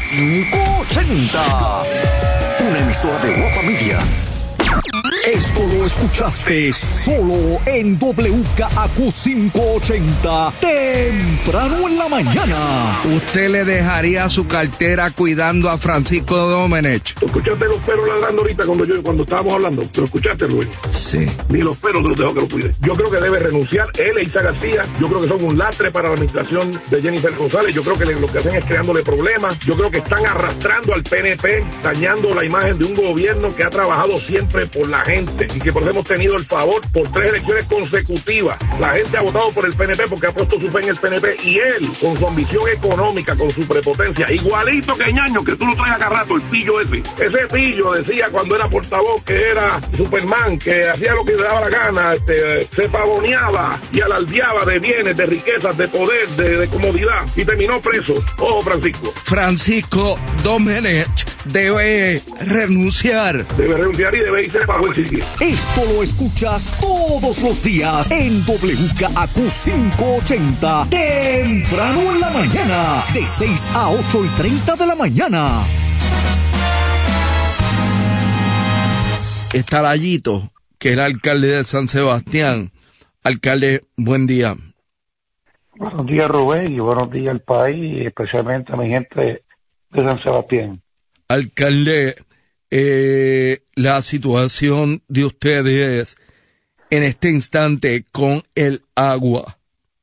580. Una emisora de Guapa Media. Esto lo escuchaste solo en WKAQ 580, temprano en la mañana. ¿Usted le dejaría su cartera cuidando a Francisco Domenech? ¿Tú escuchaste los perros ladrando ahorita cuando estábamos hablando? ¿Lo escuchaste, Rubén? Sí. Ni los perros los dejó que lo cuide. Yo creo que debe renunciar él e Isa García. Yo creo que son un lastre para la administración de Jennifer González. Yo creo que lo que hacen es creándole problemas. Yo creo que están arrastrando al PNP, dañando la imagen de un gobierno que ha trabajado siempre por la gente y que por eso hemos tenido el favor por 3 elecciones consecutivas. La gente ha votado por el PNP porque ha puesto su fe en el PNP y él, con su ambición económica, con su prepotencia, igualito que Ñaño, que tú lo traes acá rato, el pillo ese. Ese pillo decía cuando era portavoz que era Superman, que hacía lo que le daba la gana, se pavoneaba y alardeaba de bienes, de riquezas, de poder, de comodidad y terminó preso. Ojo, Francisco. Francisco Domenech debe renunciar. Debe renunciar y debe irse para buen sitio. Esto lo escuchas todos los días en WKAQ 580, temprano en la mañana, de 6 a 8:30 de la mañana. Está Layito, que era alcalde de San Sebastián. Alcalde, buen día. Buenos días, Rubén, y buenos días al país, especialmente a mi gente de San Sebastián. Alcalde, la situación de ustedes en este instante con el agua.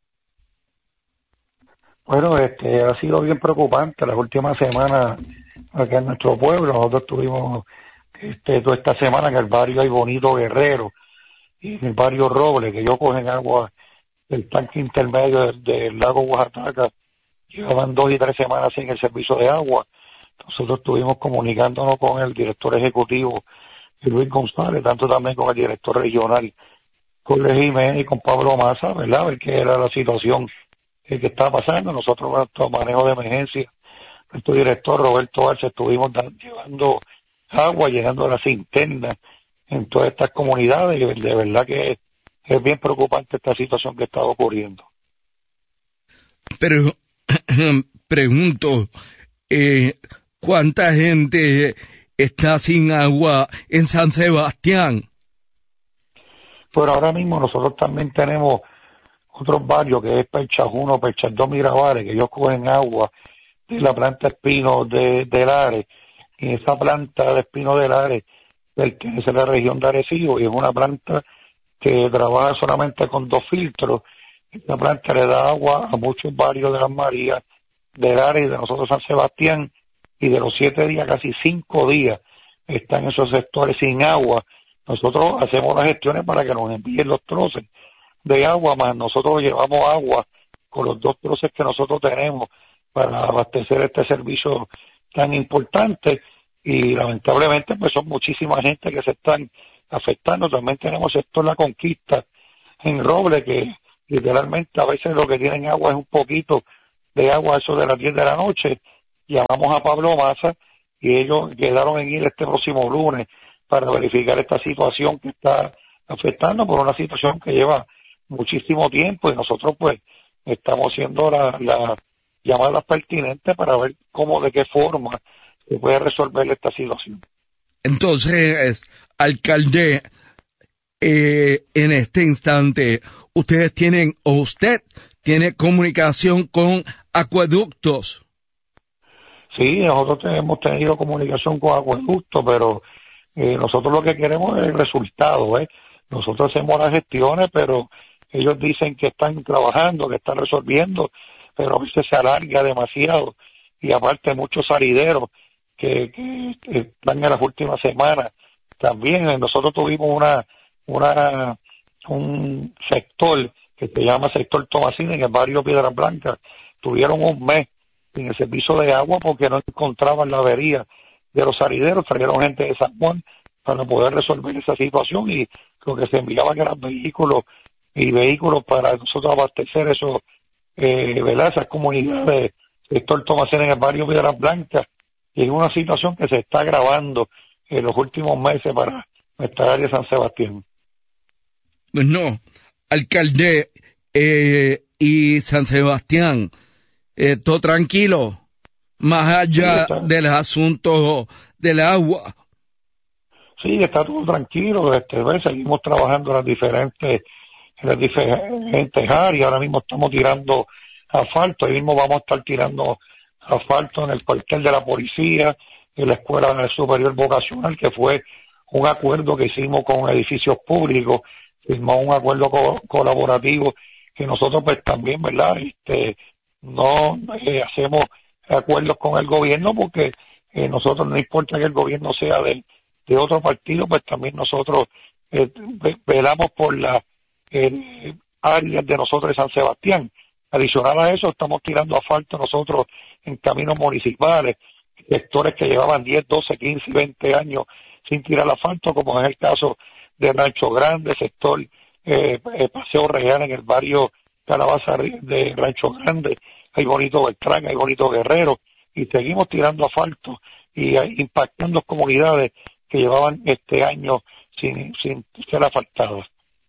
Bueno, ha sido bien preocupante las últimas semanas acá en nuestro pueblo. Nosotros estuvimos toda esta semana en el barrio Ay Bonito Guerrero y en el barrio Roble, que ellos cogen agua del tanque intermedio del lago Oaxaca. Llevaban 2 y 3 semanas sin el servicio de agua. Nosotros estuvimos comunicándonos con el director ejecutivo, Luis González, tanto también con el director regional, con Luis Jiménez y con Pablo Massa, ¿verdad? A ver qué era la situación que estaba pasando. Nosotros, nuestro manejo de emergencia, nuestro director Roberto Arce, estuvimos llevando agua, llenando las cisternas en todas estas comunidades, y de verdad que es bien preocupante esta situación que está ocurriendo. Pero, pregunto, ¿cuánta gente está sin agua en San Sebastián? Pero ahora mismo nosotros también tenemos otros barrios, que es Perchas 1, Perchas 2, Miravares, que ellos cogen agua de la planta Espino de Lares, y esa planta de Espino de Lares pertenece a la región de Arecibo, y es una planta que trabaja solamente con 2 filtros. Esta planta le da agua a muchos barrios de Las Marías, de Lares y de nosotros San Sebastián, y de los 7 días, casi 5 días están esos sectores sin agua. Nosotros hacemos las gestiones para que nos envíen los troces de agua, más nosotros llevamos agua con los 2 troces que nosotros tenemos para abastecer este servicio tan importante, y lamentablemente pues son muchísima gente que se están afectando. También tenemos sector La Conquista en Roble, que literalmente a veces lo que tienen agua es un poquito de agua, eso de las 10 de la noche. Llamamos a Pablo Massa y ellos quedaron en ir este próximo lunes para verificar esta situación que está afectando por una situación que lleva muchísimo tiempo, y nosotros pues estamos haciendo las llamadas pertinentes para ver cómo, de qué forma se puede resolver esta situación. Entonces, alcalde, en este instante, usted tiene comunicación con Acueductos. Sí, nosotros hemos tenido comunicación con Acueductos, pero nosotros lo que queremos es el resultado, ¿eh? Nosotros hacemos las gestiones, pero ellos dicen que están trabajando, que están resolviendo, pero a veces se alarga demasiado, y aparte muchos salideros que están en las últimas semanas. También nosotros tuvimos un sector que se llama sector Tomasini en el barrio Piedras Blancas. Tuvieron un mes sin el servicio de agua porque no encontraban la avería de los salideros. Trajeron gente de San Juan para poder resolver esa situación, y lo que se enviaban eran vehículos para nosotros abastecer esos, ¿verdad? Esas comunidades, sector Tomasini en el barrio Piedras Blancas. Y es una situación que se está agravando en los últimos meses para nuestra área de San Sebastián. No, alcalde, y San Sebastián, todo tranquilo, más allá del asunto del agua. Sí, está todo tranquilo. Seguimos trabajando en las diferentes áreas. Ahora mismo estamos tirando asfalto. Ahí mismo vamos a estar tirando asfalto en el cuartel de la policía, en la escuela superior vocacional, que fue un acuerdo que hicimos con edificios públicos. Firmamos un acuerdo colaborativo que nosotros pues también, ¿verdad? No hacemos acuerdos con el gobierno, porque nosotros, no importa que el gobierno sea de otro partido, pues también nosotros velamos por las áreas de nosotros de San Sebastián. Adicional a eso, estamos tirando asfalto nosotros en caminos municipales, sectores que llevaban 10, 12, 15, 20 años sin tirar asfalto, como es el caso de Rancho Grande, sector Paseo Real en el barrio Calabaza de Rancho Grande, hay Bonito Beltrán, hay Bonito Guerrero, y seguimos tirando asfalto y impactando comunidades que llevaban este año sin ser asfaltadas.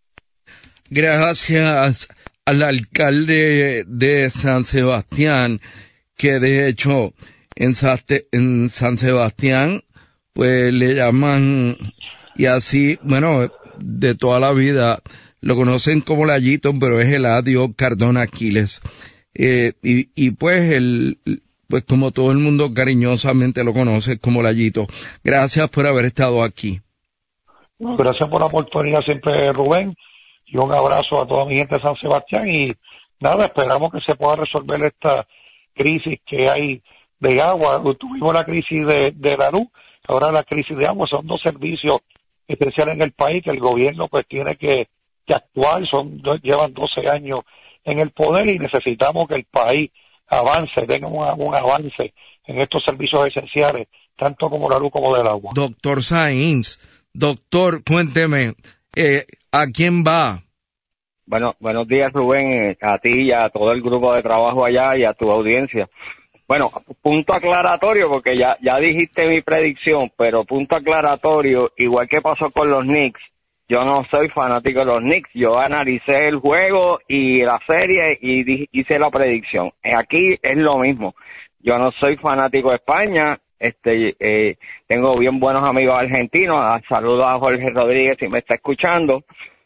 Gracias al alcalde de San Sebastián, que de hecho en San Sebastián pues le llaman, y así, bueno, de toda la vida lo conocen como Layito, pero es Eladio Cardona Aquiles, y pues pues como todo el mundo cariñosamente lo conoce como Layito. Gracias por haber estado aquí. Gracias por la oportunidad siempre, Rubén, y un abrazo a toda mi gente de San Sebastián. Y nada, esperamos que se pueda resolver esta crisis que hay de agua. Tuvimos la crisis de la luz, ahora la crisis de agua. Son dos servicios esenciales en el país que el gobierno pues tiene que actuar. Llevan 12 años en el poder, y necesitamos que el país avance, tenga un avance en estos servicios esenciales, tanto como la luz como del agua. Doctor Sainz, doctor, cuénteme, ¿a quién va? Bueno, buenos días, Rubén, a ti y a todo el grupo de trabajo allá y a tu audiencia. Bueno, punto aclaratorio, porque ya dijiste mi predicción, pero punto aclaratorio, igual que pasó con los Knicks, yo no soy fanático de los Knicks, yo analicé el juego y la serie y hice la predicción. Aquí es lo mismo, yo no soy fanático de España, tengo bien buenos amigos argentinos, saludos a Jorge Rodríguez si me está escuchando,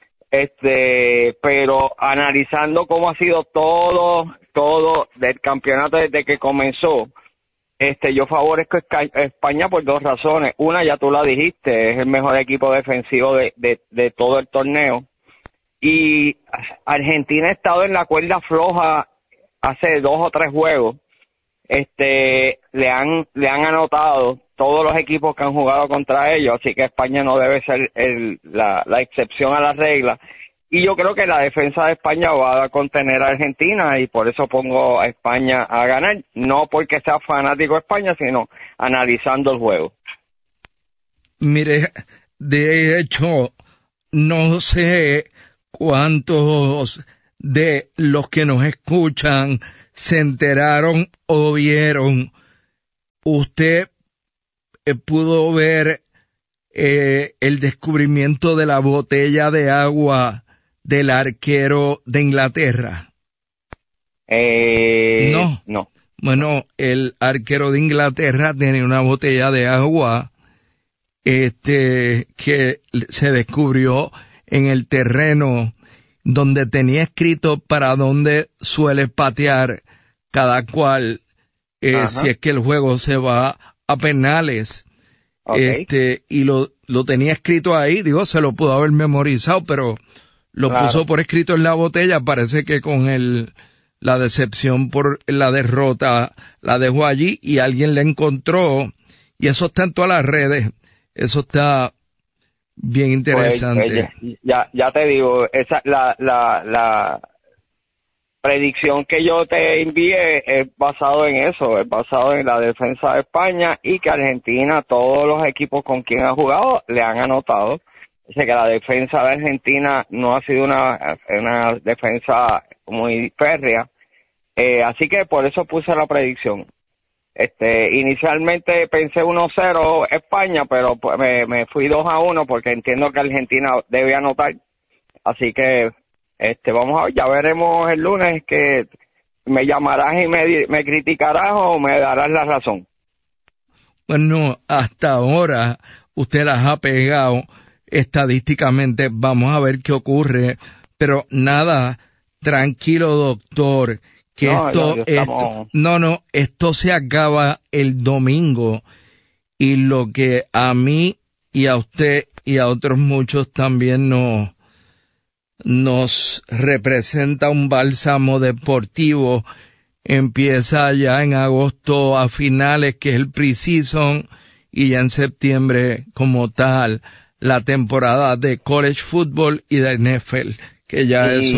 pero analizando cómo ha sido todo del campeonato desde que comenzó, yo favorezco a España por dos razones. Una, ya tú la dijiste, es el mejor equipo defensivo de todo el torneo. Y Argentina ha estado en la cuerda floja hace 2 o 3 juegos. Le han anotado todos los equipos que han jugado contra ellos, así que España no debe ser la excepción a la regla. Y yo creo que la defensa de España va a contener a Argentina, y por eso pongo a España a ganar, no porque sea fanático de España, sino analizando el juego. Mire, de hecho, no sé cuántos de los que nos escuchan se enteraron o vieron. Usted pudo ver el descubrimiento de la botella de agua del arquero de Inglaterra. No. Bueno, el arquero de Inglaterra tenía una botella de agua que se descubrió en el terreno donde tenía escrito para dónde suele patear cada cual si es que el juego se va a penales. Okay. Y lo tenía escrito ahí, digo, se lo pudo haber memorizado, pero lo puso por escrito en la botella. Parece que con la decepción por la derrota la dejó allí y alguien la encontró, y eso está en todas las redes. Eso está bien interesante. Pues, ya te digo, esa la predicción que yo te envié es basado en eso, es basado en la defensa de España, y que Argentina, todos los equipos con quien ha jugado, le han anotado. O sea que la defensa de Argentina no ha sido una defensa muy férrea, así que por eso puse la predicción. Inicialmente pensé 1-0 España, pero me fui 2-1 porque entiendo que Argentina debe anotar. Así que vamos a ver, ya veremos el lunes, que me llamarás y me criticarás o me darás la razón. Bueno, hasta ahora usted las ha pegado estadísticamente. Vamos a ver qué ocurre, pero nada, tranquilo, doctor, que esto se acaba el domingo, y lo que a mí y a usted y a otros muchos también nos representa un bálsamo deportivo empieza ya en agosto a finales, que es el pre-season, y ya en septiembre como tal la temporada de college football y de NFL, que ya eso...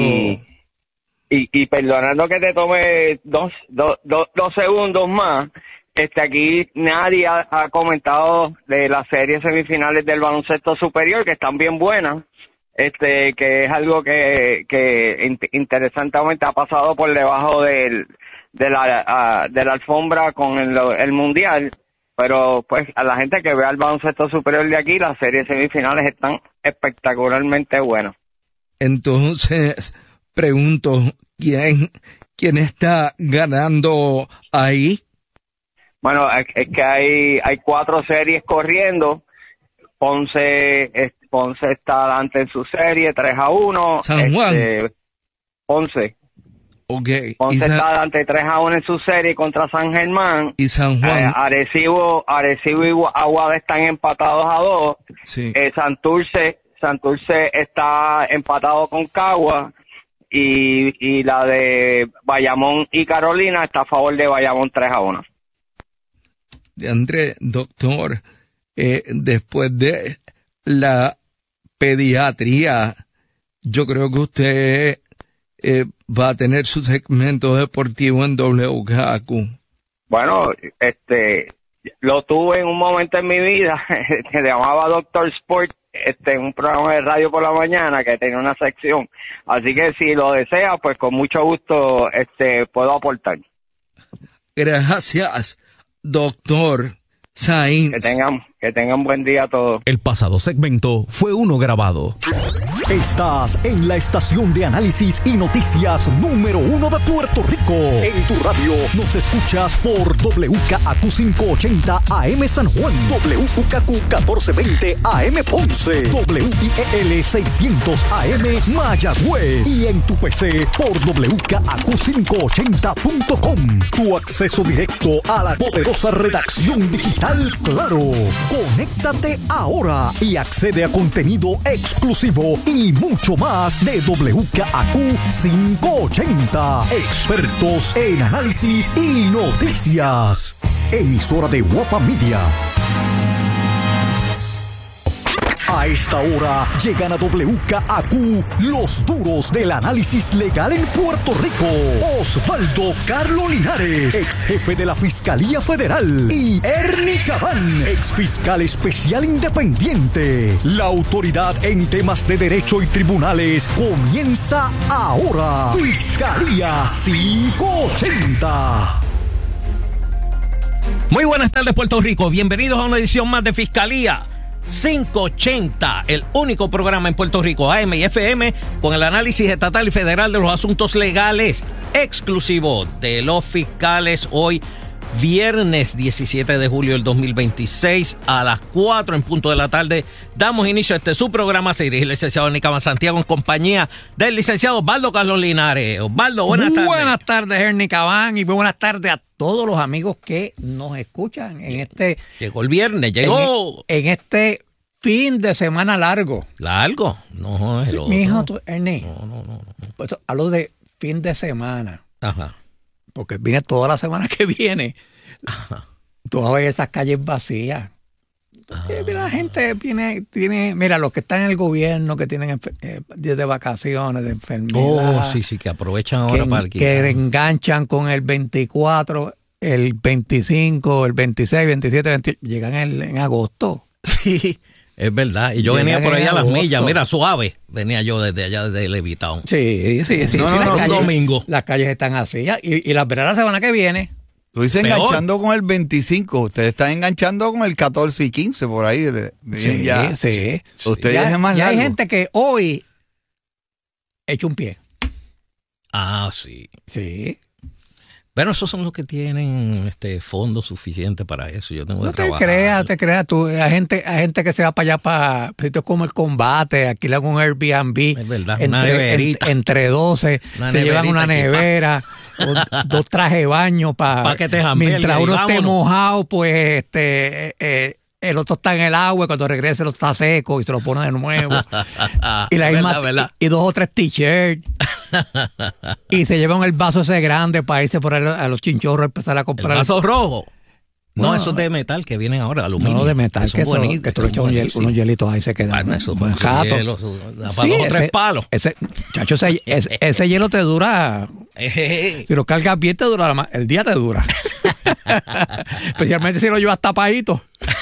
Y perdonando que te tome dos segundos más, aquí nadie ha comentado de las series semifinales del baloncesto superior, que están bien buenas, que es algo que interesantemente ha pasado por debajo de la alfombra con el mundial, pero pues a la gente que vea el baloncesto superior de aquí, las series semifinales están espectacularmente buenas. Entonces, pregunto, ¿quién está ganando ahí? Bueno, es que hay 4 series corriendo. Ponce está adelante en su serie, 3-1. San Juan. Ponce. Okay. Ponce está adelante 3-1 en su serie contra San Germán. Y San Juan. Arecibo y Aguada están empatados a 2. Sí. Santurce está empatado con Cagua, y la de Bayamón y Carolina está a favor de Bayamón 3-1. André, doctor, después de la pediatría, yo creo que usted va a tener su segmento deportivo en WKQ. Bueno, lo tuve en un momento en mi vida, se llamaba Doctor Sport, un programa de radio por la mañana que tenía una sección, así que si lo desea, pues con mucho gusto puedo aportar. Gracias, doctor Sainz. Que tengan buen día a todos. El pasado segmento fue uno grabado. Estás en la estación de análisis y noticias número 1 de Puerto Rico. En tu radio nos escuchas por WKAQ 580 AM San Juan, WKQ 1420 AM Ponce, WIEL 600 AM Mayagüez, y en tu PC por WKAQ580.com. Tu acceso directo a la poderosa redacción digital Claro. Conéctate ahora y accede a contenido exclusivo y mucho más de WKAQ 580. Expertos en análisis y noticias. Emisora de Guapa Media. A esta hora llegan a WKAQ los duros del análisis legal en Puerto Rico. Osvaldo Carlos Linares, ex jefe de la Fiscalía Federal, y Ernie Cabán, ex fiscal especial independiente. La autoridad en temas de derecho y tribunales comienza ahora. Fiscalía 580. Muy buenas tardes, Puerto Rico. Bienvenidos a una edición más de Fiscalía 580, el único programa en Puerto Rico, AM y FM, con el análisis estatal y federal de los asuntos legales, exclusivo de los fiscales. Hoy, viernes 17 de julio del 2026, a las 4 en punto de la tarde, damos inicio a su programa. Se dirige el licenciado Ernie Cabán Santiago en compañía del licenciado Osvaldo Carlos Linares. Osvaldo, buenas tardes. Buenas tardes, Ernie Cabán, y muy buenas tardes a todos los amigos que nos escuchan en este... Llegó el viernes, llegó. En este fin de semana largo. ¿Largo? No, es sí, mi hijo, Ernie. No. Pues, hablo de fin de semana. Ajá. Porque viene toda la semana que viene. Ajá. Tú vas a ver esas calles vacías. La gente tiene, mira, los que están en el gobierno, que tienen días de vacaciones, de enfermedad. Sí, que aprovechan ahora para alquilar. Que enganchan con el 24, el 25, el 26, 27, 28, llegan en agosto. Sí, es verdad. Y yo venía por allá a las millas, mira, suave. Venía yo desde allá, desde Levitown. Sí. Domingo. Las calles están así. Y las verás la semana que viene. Tú dices enganchando con el 25, ustedes están enganchando con el 14 y 15 por ahí. Sí. Ustedes es más ya largo. hay gente que hoy echa un pie. Ah, sí. Sí. Bueno, esos son los que tienen fondo suficiente para eso. Yo tengo que no trabajar. te creas tú. Hay gente que se va para allá para sitios como el Combate, alquilan un Airbnb. Es verdad, una neverita. Entre 12, se llevan una nevera. 2 trajes de baño para que te jambelgue, mientras uno esté vámonos. mojado, pues el otro está en el agua y cuando regrese lo está seco y se lo pone de nuevo. Y la misma, ¿verdad? y 2 o 3 t-shirts. Y se llevan el vaso ese grande para irse por ahí a los chinchorros a empezar a comprar. ¿El vaso rojo? No, No, esos de metal que vienen ahora, aluminio. No, de metal, que tú le echas unos hielitos ahí se quedan. Bueno, eso buen es rato. hielo, para 2 o 3 palos. Ese hielo te dura. Si lo cargas bien, te dura el día te dura. Especialmente si lo llevas tapadito.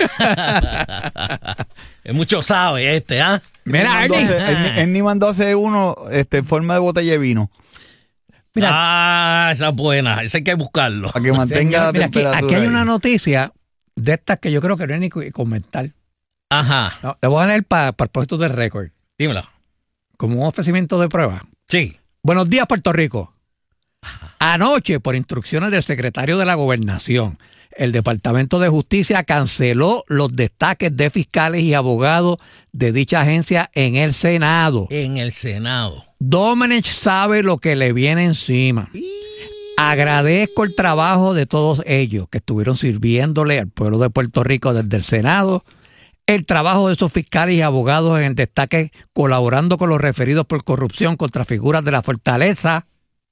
Es mucho sabe ¿ah? Mira, Ernie mandó a hacer uno en forma de botella de vino. Mira, esa es buena, esa hay que buscarlo. Para que mantenga la temperatura. Aquí hay ahí. una noticia de estas que yo creo que no hay ni que comentar. Ajá. No, le voy a leer para el puesto de récord. Dímelo. Como un ofrecimiento de prueba. Sí. Buenos días, Puerto Rico. Anoche, por instrucciones del secretario de la Gobernación, el Departamento de Justicia canceló los destaques de fiscales y abogados de dicha agencia en el Senado. En el Senado. Domenech sabe lo que le viene encima. Agradezco el trabajo de todos ellos que estuvieron sirviéndole al pueblo de Puerto Rico desde el Senado, el trabajo de esos fiscales y abogados en el destaque colaborando con los referidos por corrupción contra figuras de la fortaleza,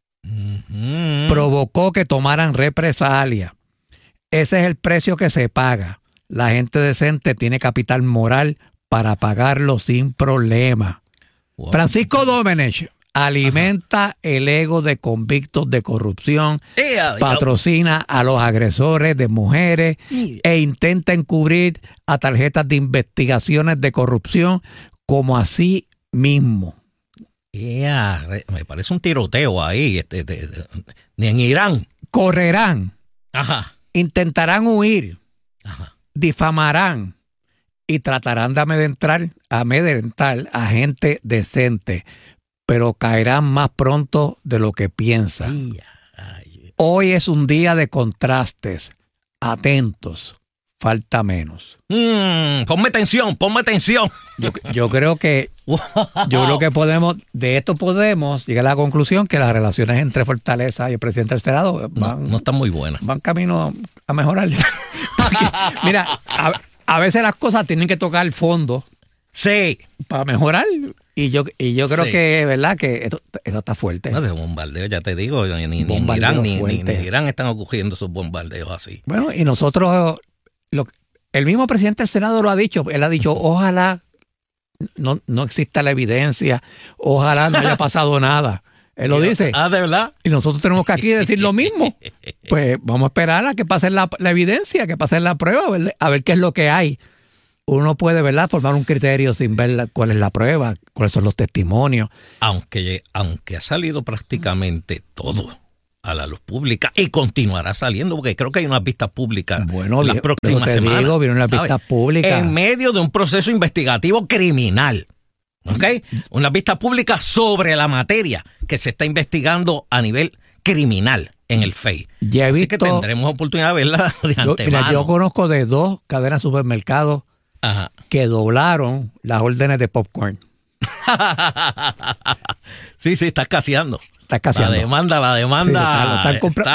provocó que tomaran represalia. Ese es el precio que se paga. La gente decente tiene capital moral para pagarlo sin problema. Wow. Francisco Domenech alimenta el ego de convictos de corrupción, patrocina a los agresores de mujeres e intenta encubrir a tarjetas de investigaciones de corrupción como así mismo. Me parece un tiroteo ahí. Ni en Irán. Correrán. Ajá. Intentarán huir. Ajá. Difamarán. Y tratarán de amedrentar a gente decente, pero caerán más pronto de lo que piensan. Hoy es un día de contrastes. Atentos. Falta menos. Ponme tensión. Yo creo que de esto podemos llegar a la conclusión que las relaciones entre Fortaleza y el presidente del Senado no están muy buenas. Van camino a mejorar. Porque, mira, a veces las cosas tienen que tocar el fondo. Sí. Para mejorar. Y yo creo que, ¿verdad? Que esto está fuerte. No, de bombardeo, ya te digo, ni en Irán ni en Irán están ocurriendo esos bombardeos así. Bueno, y nosotros, el mismo presidente del Senado lo ha dicho. Él ha dicho, ojalá no exista la evidencia, ojalá no haya pasado nada. Él lo dice. ¿De verdad? Y nosotros tenemos que aquí decir lo mismo. Pues vamos a esperar a que pase la evidencia, que pase la prueba, ¿verdad? A ver qué es lo que hay. Uno puede, ¿verdad?, formar un criterio sin ver cuál es la prueba, cuáles son los testimonios. Aunque ha salido prácticamente todo a la luz pública y continuará saliendo, porque creo que hay unas vistas públicas las próximas semanas. Vieron las vistas públicas. En medio de un proceso investigativo criminal. ¿Ok? Una vista pública sobre la materia que se está investigando a nivel criminal en el FEI. Ya he visto, así que tendremos oportunidad de verla de antemano. Yo conozco de 2 cadenas de supermercados que doblaron las órdenes de popcorn. Sí, estás escaseando. Está escaseando. La demanda. Sí, lo están comprando.